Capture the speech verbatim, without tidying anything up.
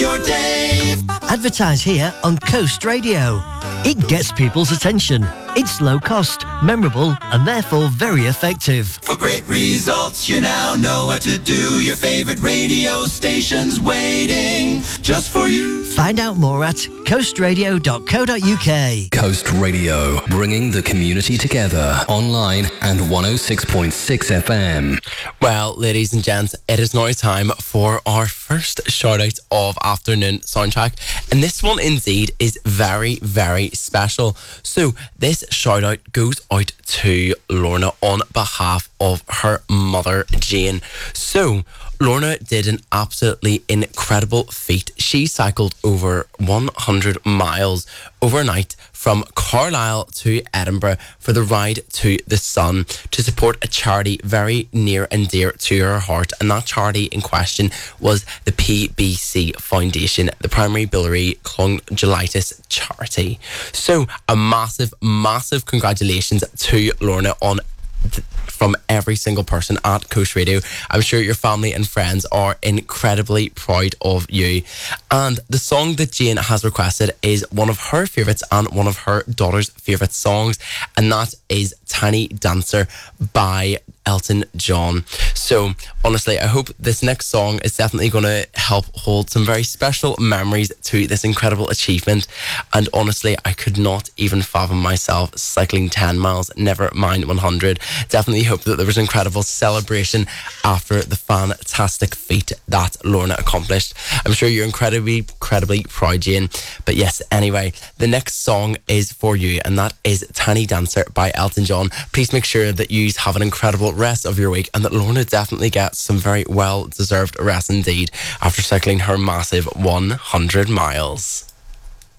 your day. Advertise here on Coast Radio. It gets people's attention. It's low cost, memorable, and therefore very effective. For great results, you now know what to do. Your favorite radio station's waiting just for you. Find out more at coast radio dot co dot uk. Coast Radio, bringing the community together, online and one oh six point six F M. Well, ladies and gents, it is now time for our first shout-out of Afternoon Soundtrack. And this one indeed is very, very special. So this shout-out goes out to Lorna on behalf of her mother, Jane. So Lorna did an absolutely incredible feat. She cycled over one hundred miles overnight from Carlisle to Edinburgh for the Ride to the Sun to support a charity very near and dear to her heart. And that charity in question was the P B C Foundation, the Primary Biliary Cholangitis Charity. So a massive, massive congratulations to Lorna on th- from every single person at Coast Radio. I'm sure your family and friends are incredibly proud of you. And the song that Jane has requested is one of her favourites and one of her daughter's favourite songs, and that is Tiny Dancer by Elton John. So honestly, I hope this next song is definitely going to help hold some very special memories to this incredible achievement. And honestly, I could not even fathom myself cycling ten miles, never mind one hundred. Definitely hope that there was incredible celebration after the fantastic feat that Lorna accomplished. I'm sure you're incredibly, incredibly proud, Jane. But yes, anyway, the next song is for you, and that is Tiny Dancer by Elton John. Please make sure that you have an incredible rest of your week, and that Lorna definitely gets some very well deserved rest indeed after cycling her massive one hundred miles.